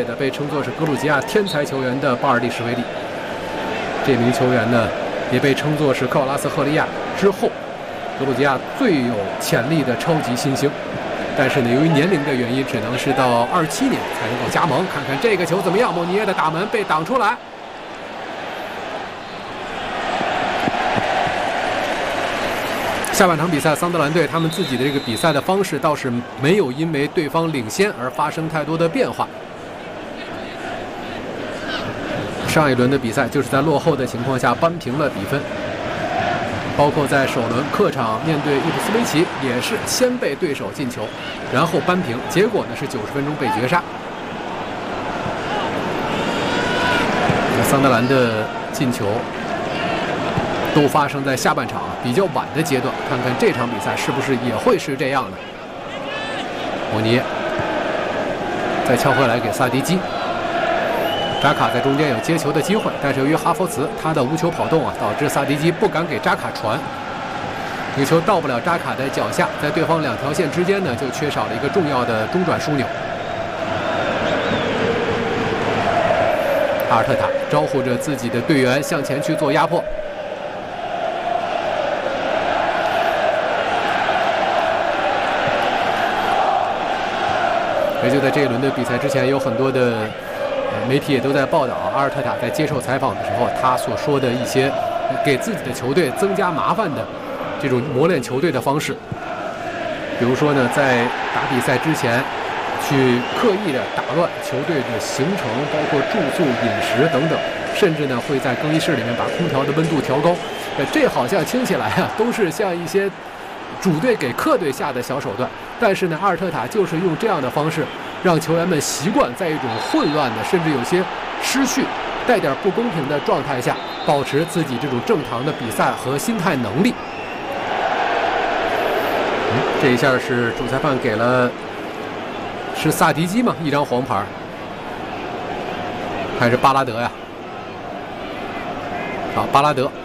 月的被称作是格鲁吉亚天才球员的巴尔蒂什维利。这名球员呢，也被称作是科瓦拉斯赫利亚之后格鲁吉亚最有潜力的超级新星。但是呢，由于年龄的原因，只能是到27年才能够加盟。看看这个球怎么样？莫尼耶的打门被挡出来。下半场比赛，桑德兰队他们自己的这个比赛的方式倒是没有因为对方领先而发生太多的变化。上一轮的比赛就是在落后的情况下扳平了比分，包括在首轮客场面对伊普斯维奇，也是先被对手进球，然后扳平，结果呢是90分钟被绝杀。桑德兰的进球都发生在下半场比较晚的阶段，看看这场比赛是不是也会是这样的。莫尼耶再敲回来给萨迪基，扎卡在中间有接球的机会，但是由于哈弗茨他的无球跑动导致萨迪基不敢给扎卡传，这个球到不了扎卡的脚下，在对方2条线之间呢，就缺少了一个重要的中转枢纽。阿尔特塔招呼着自己的队员向前去做压迫。也就在这一轮的比赛之前，有很多的媒体也都在报道阿尔特塔在接受采访的时候，他所说的一些给自己的球队增加麻烦的这种磨练球队的方式。比如说呢，在打比赛之前去刻意的打乱球队的行程，包括住宿、饮食等等，甚至呢会在更衣室里面把空调的温度调高。这好像听起来都是像一些主队给客队下的小手段，但是呢，阿尔特塔就是用这样的方式让球员们习惯在一种混乱的，甚至有些失序、带点不公平的状态下，保持自己这种正常的比赛和心态能力。这一下是主裁判给了是萨迪基吗？一张黄牌，还是巴拉德呀？好，巴拉德。